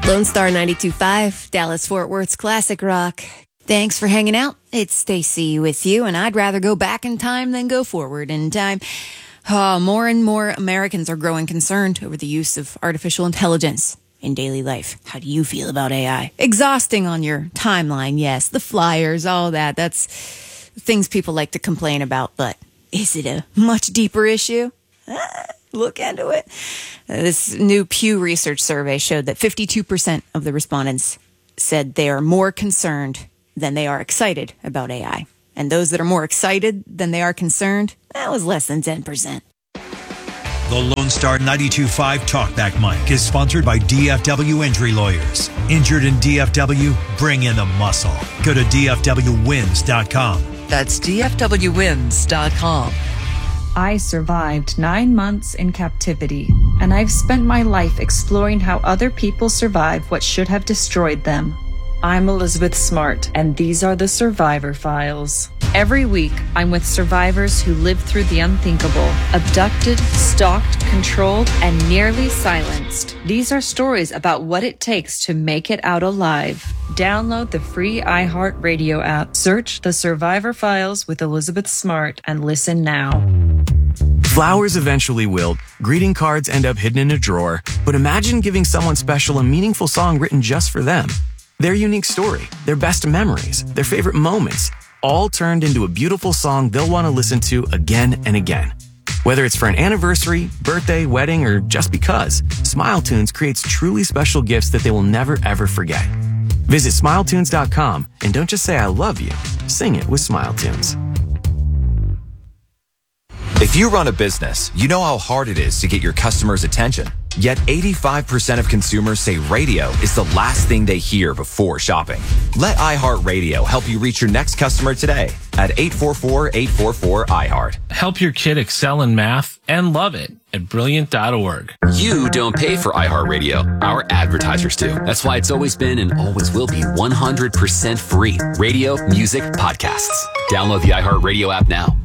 Lone Star 92.5, Dallas-Fort Worth's classic rock. Thanks for hanging out. It's Stacy with you, and I'd rather go back in time than go forward in time. More and more Americans are growing concerned over the use of artificial intelligence in daily life. How do you feel about AI? Exhausting on your timeline, yes. The flyers, all that. That's things people like to complain about, but is it a much deeper issue? Look into it. This new Pew Research survey showed that 52% of the respondents said they are more concerned than they are excited about AI. And those that are more excited than they are concerned, that was less than 10%. The Lone Star 92.5 Talkback Mic is sponsored by DFW Injury Lawyers. Injured in DFW? Bring in the muscle. Go to DFWWins.com. That's DFWWins.com. I survived 9 months in captivity, and I've spent my life exploring how other people survive what should have destroyed them. I'm Elizabeth Smart, and these are the Survivor Files. Every week, I'm with survivors who lived through the unthinkable, abducted, stalked, controlled, and nearly silenced. These are stories about what it takes to make it out alive. Download the free iHeartRadio app. Search The Survivor Files with Elizabeth Smart and listen now. Flowers eventually wilt, greeting cards end up hidden in a drawer, but imagine giving someone special a meaningful song written just for them. Their unique story, their best memories, their favorite moments, all turned into a beautiful song they'll want to listen to again and again. Whether it's for an anniversary, birthday, wedding, or just because, SmileTunes creates truly special gifts that they will never ever forget. Visit SmileTunes.com and don't just say I love you, sing it with SmileTunes. If you run a business, you know how hard it is to get your customers' attention. Yet 85% of consumers say radio is the last thing they hear before shopping. Let iHeartRadio help you reach your next customer today at 844-844-iHeart. Help your kid excel in math and love it at Brilliant.org. You don't pay for iHeartRadio. Our advertisers do. That's why it's always been and always will be 100% free. Radio, music, podcasts. Download the iHeartRadio app now.